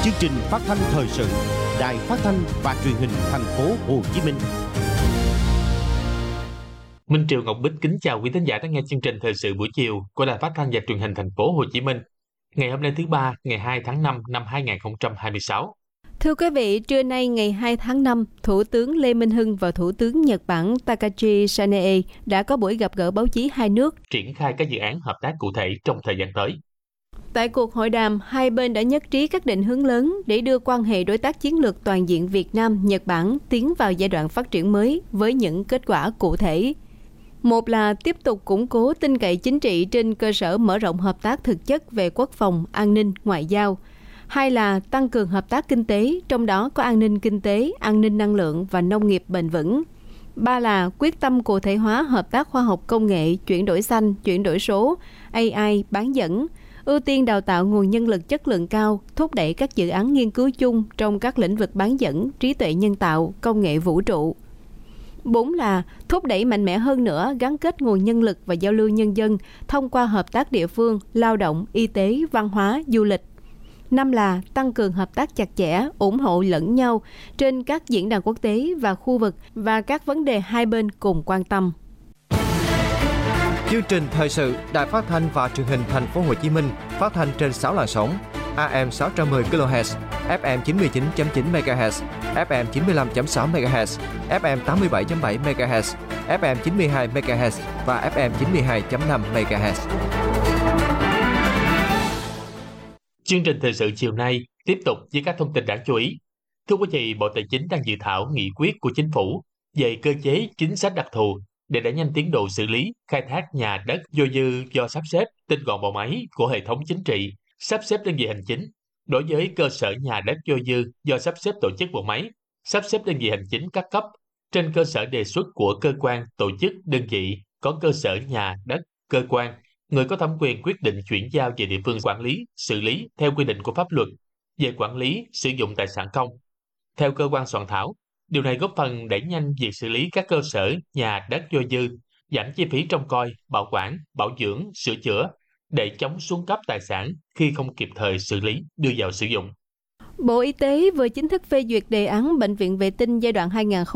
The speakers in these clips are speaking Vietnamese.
Chương trình phát thanh thời sự Đài Phát thanh và Truyền hình Thành phố Hồ Chí Minh. Minh Triều Ngọc Bích kính chào quý thính giả đang nghe chương trình thời sự buổi chiều của Đài Phát thanh và Truyền hình Thành phố Hồ Chí Minh. Ngày hôm nay thứ ba, ngày 2 tháng 5 năm 2026. Thưa quý vị, trưa nay ngày 2 tháng 5, Thủ tướng Lê Minh Hưng và Thủ tướng Nhật Bản Takashi Sanae đã có buổi gặp gỡ báo chí hai nước, Triển khai các dự án hợp tác cụ thể trong thời gian tới. Tại cuộc hội đàm, hai bên đã nhất trí các định hướng lớn để đưa quan hệ đối tác chiến lược toàn diện Việt Nam-Nhật Bản tiến vào giai đoạn phát triển mới với những kết quả cụ thể. Một là tiếp tục củng cố tin cậy chính trị trên cơ sở mở rộng hợp tác thực chất về quốc phòng, an ninh, ngoại giao. Hai là tăng cường hợp tác kinh tế, trong đó có an ninh kinh tế, an ninh năng lượng và nông nghiệp bền vững. Ba là quyết tâm cụ thể hóa hợp tác khoa học công nghệ, chuyển đổi xanh, chuyển đổi số, AI, bán dẫn, ưu tiên đào tạo nguồn nhân lực chất lượng cao, thúc đẩy các dự án nghiên cứu chung trong các lĩnh vực bán dẫn, trí tuệ nhân tạo, công nghệ vũ trụ. 4 là thúc đẩy mạnh mẽ hơn nữa gắn kết nguồn nhân lực và giao lưu nhân dân thông qua hợp tác địa phương, lao động, y tế, văn hóa, du lịch. 5 là tăng cường hợp tác chặt chẽ, ủng hộ lẫn nhau trên các diễn đàn quốc tế và khu vực và các vấn đề hai bên cùng quan tâm. Chương trình thời sự Đài Phát thanh và Truyền hình Thành phố Hồ Chí Minh phát thanh trên 6 làn sóng: AM 610 kHz, FM 99.9 MHz, FM 95.6 MHz, FM 87.7 MHz, FM 92 MHz và FM 92.5 MHz. Chương trình thời sự chiều nay tiếp tục với các thông tin đáng chú ý. Thưa quý vị, Bộ Tài chính đang dự thảo nghị quyết của Chính phủ về cơ chế chính sách đặc thù để đẩy nhanh tiến độ xử lý, khai thác nhà đất vô dư do sắp xếp, tinh gọn bộ máy của hệ thống chính trị, sắp xếp đơn vị hành chính. Đối với cơ sở nhà đất vô dư do sắp xếp tổ chức bộ máy, sắp xếp đơn vị hành chính các cấp, trên cơ sở đề xuất của cơ quan, tổ chức, đơn vị có cơ sở nhà đất, cơ quan, người có thẩm quyền quyết định chuyển giao về địa phương quản lý, xử lý theo quy định của pháp luật về quản lý, sử dụng tài sản công. Theo cơ quan soạn thảo, điều này góp phần đẩy nhanh việc xử lý các cơ sở nhà đất vô dư, giảm chi phí trông coi, bảo quản, bảo dưỡng, sửa chữa, để chống xuống cấp tài sản khi không kịp thời xử lý, đưa vào sử dụng. Bộ Y tế vừa chính thức phê duyệt đề án Bệnh viện vệ tinh giai đoạn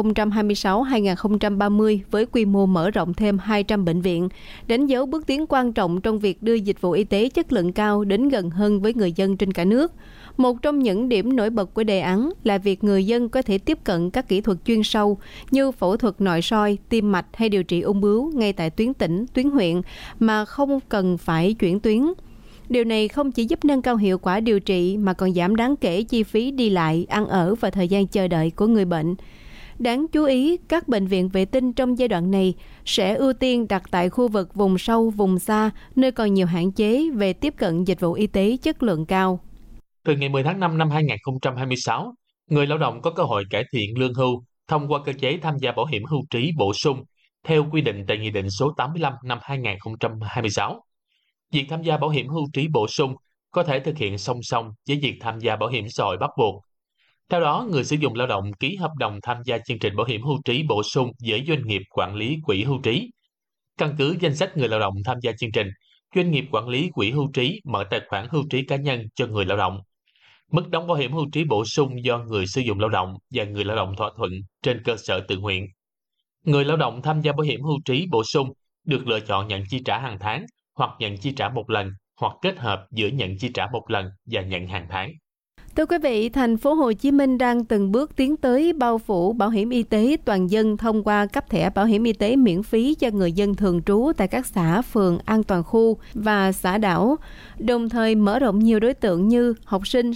2026-2030 với quy mô mở rộng thêm 200 bệnh viện, đánh dấu bước tiến quan trọng trong việc đưa dịch vụ y tế chất lượng cao đến gần hơn với người dân trên cả nước. Một trong những điểm nổi bật của đề án là việc người dân có thể tiếp cận các kỹ thuật chuyên sâu như phẫu thuật nội soi, tim mạch hay điều trị ung bướu ngay tại tuyến tỉnh, tuyến huyện mà không cần phải chuyển tuyến. Điều này không chỉ giúp nâng cao hiệu quả điều trị mà còn giảm đáng kể chi phí đi lại, ăn ở và thời gian chờ đợi của người bệnh. Đáng chú ý, các bệnh viện vệ tinh trong giai đoạn này sẽ ưu tiên đặt tại khu vực vùng sâu, vùng xa, nơi còn nhiều hạn chế về tiếp cận dịch vụ y tế chất lượng cao. Từ ngày 10 tháng 5 năm 2026, người lao động có cơ hội cải thiện lương hưu thông qua cơ chế tham gia bảo hiểm hưu trí bổ sung theo quy định tại Nghị định số 85 năm 2026. Việc tham gia bảo hiểm hưu trí bổ sung có thể thực hiện song song với việc tham gia bảo hiểm xã hội bắt buộc. Theo đó, người sử dụng lao động ký hợp đồng tham gia chương trình bảo hiểm hưu trí bổ sung với doanh nghiệp quản lý quỹ hưu trí. Căn cứ danh sách người lao động tham gia chương trình, doanh nghiệp quản lý quỹ hưu trí mở tài khoản hưu trí cá nhân cho người lao động. Mức đóng bảo hiểm hưu trí bổ sung do người sử dụng lao động và người lao động thỏa thuận trên cơ sở tự nguyện. Người lao động tham gia bảo hiểm hưu trí bổ sung được lựa chọn nhận chi trả hàng tháng hoặc nhận chi trả một lần, hoặc kết hợp giữa nhận chi trả một lần và nhận hàng tháng. Thưa quý vị, thành phố Hồ Chí Minh đang từng bước tiến tới bao phủ bảo hiểm y tế toàn dân thông qua cấp thẻ bảo hiểm y tế miễn phí cho người dân thường trú tại các xã, phường, an toàn khu và xã đảo, đồng thời mở rộng nhiều đối tượng như học sinh,